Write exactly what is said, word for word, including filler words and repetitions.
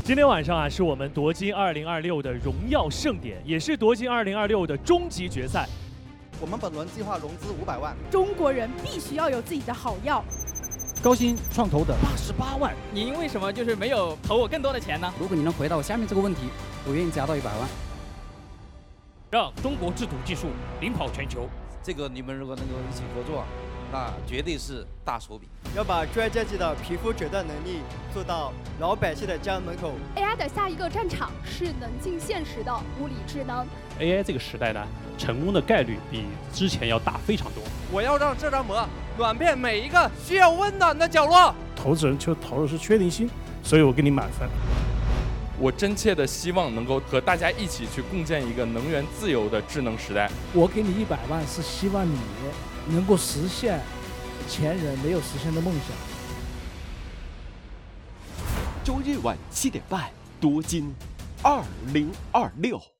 今天晚上啊，是我们夺金二零二六的荣耀盛典，也是夺金二零二六的终极决赛。 我们本轮计划融资五百万， 中国人必须要有自己的好药。 高薪创投的八十八万， 您为什么就是没有投我更多的钱呢？ 如果你能回答我下面这个问题，我愿意加到一百万。 让中国制图技术领跑全球。 这个你们如果能够一起合作，那绝对是大手笔。 要把专家级的皮肤诊断能力做到老百姓的家门口。 A I 的下一个战场是能进现实的物理智能。 A I 这个时代呢，成功的概率比之前要大非常多。 我要让这张膜暖遍每一个需要温暖的角落。 投资人就投的是确定性，所以我给你满分。 我真切的希望能够和大家一起去共建一个能源自由的智能时代。 我给你一百万，是希望你能够实现前人没有实现的梦想。 周日晚七点半，夺金二零二六。